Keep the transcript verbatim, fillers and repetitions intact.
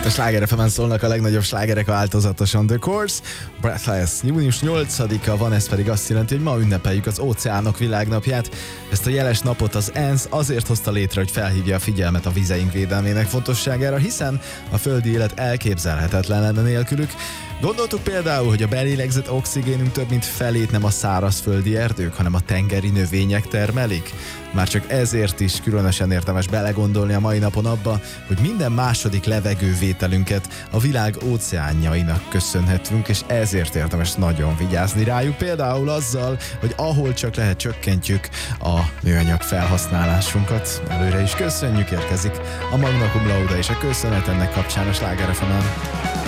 A Sláger ef emen szólnak a legnagyobb slágerek változatosan. The Course, Breathless. június nyolcadika van, ez pedig azt jelenti, hogy ma ünnepeljük az óceánok világnapját. Ezt a jeles napot az ENSZ azért hozta létre, hogy felhívja a figyelmet a vizeink védelmének fontosságára, hiszen a földi élet elképzelhetetlen lenne nélkülük. Gondoltuk például, hogy a belélegzett oxigénünk több mint felét nem a szárazföldi erdők, hanem a tengeri növények termelik? Már csak ezért is különösen érdemes belegondolni a mai napon abba, hogy minden második levegővételünket a világ óceánjainak köszönhetünk, és ezért érdemes nagyon vigyázni rájuk. Például azzal, hogy ahol csak lehet csökkentjük a műanyag felhasználásunkat. Előre is köszönjük, érkezik a Magna Cum Laude és a köszönet ennek kapcsán a Sláger ef emen.